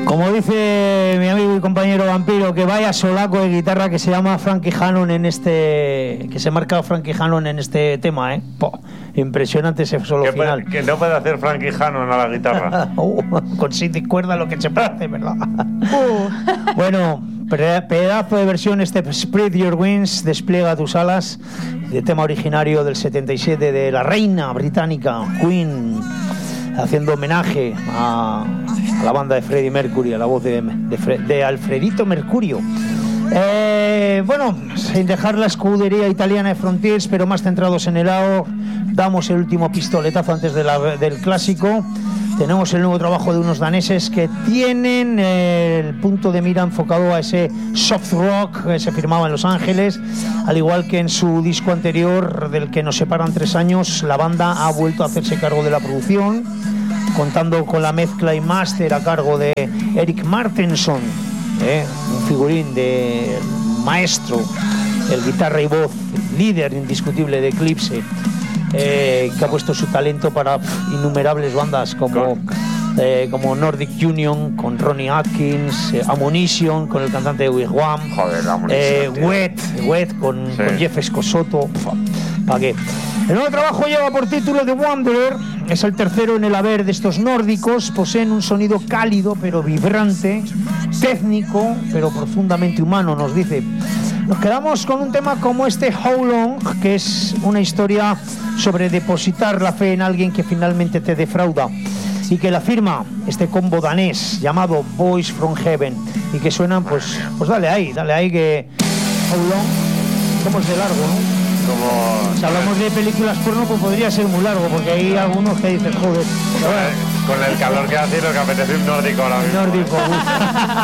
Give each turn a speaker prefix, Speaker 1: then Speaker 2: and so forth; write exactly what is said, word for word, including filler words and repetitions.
Speaker 1: Como dice mi amigo y compañero Vampiro, que vaya solaco de guitarra que se llama Frankie Hannon en este, que se marca Frankie Hannon en este tema, ¿eh? Po, impresionante ese solo
Speaker 2: que
Speaker 1: final.
Speaker 2: Puede, que no puede hacer Frankie Hannon a la guitarra.
Speaker 1: uh, con siete cuerdas lo que se puede hacer, ¿verdad? uh. Bueno, pedazo de versión este Spread Your Wings, despliega tus alas, de tema originario del setenta y siete de la reina británica Queen, haciendo homenaje a, a la banda de Freddie Mercury, a la voz de, de, Fre, de Alfredito Mercurio. Eh, bueno, sin dejar la escudería italiana de Frontiers, pero más centrados en el A O, damos el último pistoletazo antes de la, del clásico. Tenemos el nuevo trabajo de unos daneses que tienen el punto de mira enfocado a ese soft rock que se firmaba en Los Ángeles, al igual que en su disco anterior, del que nos separan tres años. La banda ha vuelto a hacerse cargo de la producción, contando con la mezcla y máster a cargo de Eric Martenson, eh, un figurín de maestro, el guitarra y voz líder indiscutible de Eclipse. Eh, que ha puesto su talento para pff, innumerables bandas como, eh, como Nordic Union con Ronnie Atkins, eh, Ammunition con el cantante de Wigwam,
Speaker 2: Joder,
Speaker 1: eh, Wet, Wet con, sí. con Jeff Escosoto. ¿Para qué? El nuevo trabajo lleva por título The Wanderer, es el tercero en el haber de estos nórdicos. Poseen un sonido cálido pero vibrante, técnico pero profundamente humano, nos dice. Nos quedamos con un tema como este How Long, que es una historia sobre depositar la fe en alguien que finalmente te defrauda, y que la firma este combo danés llamado Boys from Heaven, y que suenan, pues, pues dale ahí, dale ahí que How Long, como es de largo, ¿no?
Speaker 2: Como...
Speaker 1: Si hablamos de películas porno, pues podría ser muy largo, porque hay algunos que dicen, joder,
Speaker 2: con el, con el calor que hace, lo que apetece un nórdico ahora mismo.
Speaker 1: Nórdico,